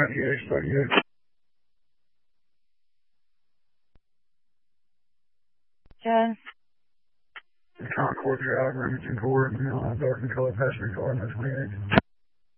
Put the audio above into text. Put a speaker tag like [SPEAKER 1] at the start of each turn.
[SPEAKER 1] 98, 38.
[SPEAKER 2] Jen?
[SPEAKER 1] The Concord Drive, Remington Court, dark and color passenger car, 28.